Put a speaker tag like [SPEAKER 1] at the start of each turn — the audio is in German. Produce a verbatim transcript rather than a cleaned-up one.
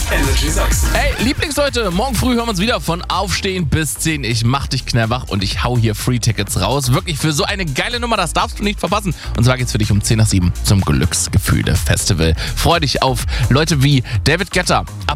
[SPEAKER 1] Energy Sachsen.
[SPEAKER 2] Ey, Lieblingsleute, morgen früh hören wir uns wieder von Aufstehen bis zehn. Ich mach dich knallwach und ich hau hier Free-Tickets raus. Wirklich für so eine geile Nummer, das darfst du nicht verpassen. Und zwar geht's für dich um zehn nach sieben zum Glücksgefühle-Festival. Freu dich auf Leute wie David Guetta.